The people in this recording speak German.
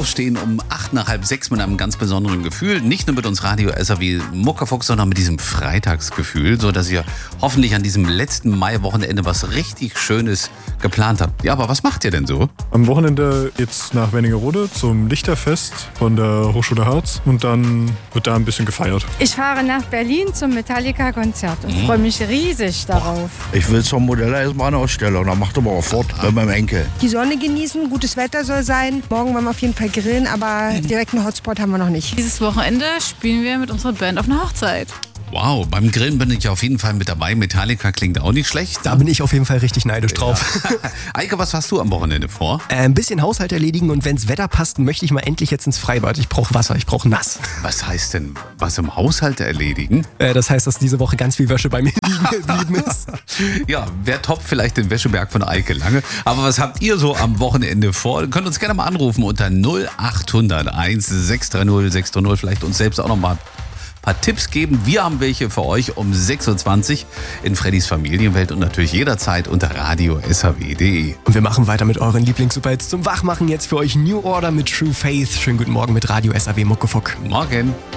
Aufstehen um 8 nach halb 6 mit einem ganz besonderen Gefühl. Nicht nur mit uns Radio SAW Muckefuck, sondern mit diesem Freitagsgefühl, so dass ihr hoffentlich an diesem letzten Mai-Wochenende was richtig Schönes geplant habt. Ja, aber was macht ihr denn so? Am Wochenende geht's nach Wernigerode zum Lichterfest von der Hochschule Harz und dann wird da ein bisschen gefeiert. Ich fahre nach Berlin zum Metallica-Konzert und freue mich riesig darauf. Ich will zur Modelleisenbahnausstellung, da macht aber auch fort bei meinem Enkel. Die Sonne genießen, gutes Wetter soll sein. Morgen wollen wir auf jeden Fall grillen, aber direkt einen Hotspot haben wir noch nicht. Dieses Wochenende spielen wir mit unserer Band auf einer Hochzeit. Wow, beim Grillen bin ich auf jeden Fall mit dabei. Metallica klingt auch nicht schlecht. Da bin ich auf jeden Fall richtig neidisch drauf. Ja. Eike, was hast du am Wochenende vor? Ein bisschen Haushalt erledigen und wenn's Wetter passt, möchte ich mal endlich jetzt ins Freibad. Ich brauche Wasser, ich brauche nass. Was heißt denn, was im Haushalt erledigen? Das heißt, dass diese Woche ganz viel Wäsche bei mir liegen geblieben ist. Ja, wer toppt vielleicht den Wäscheberg von Eike Lange. Aber was habt ihr so am Wochenende vor? Ihr könnt uns gerne mal anrufen unter 0800 1630 630. Vielleicht uns selbst auch noch mal paar Tipps geben. Wir haben welche für euch um 6.20 Uhr in Freddys Familienwelt und natürlich jederzeit unter radio.saw.de. Und wir machen weiter mit euren Lieblings-Superhits zum Wachmachen. Jetzt für euch New Order mit True Faith. Schönen guten Morgen mit Radio SAW Muckefuck. Morgen.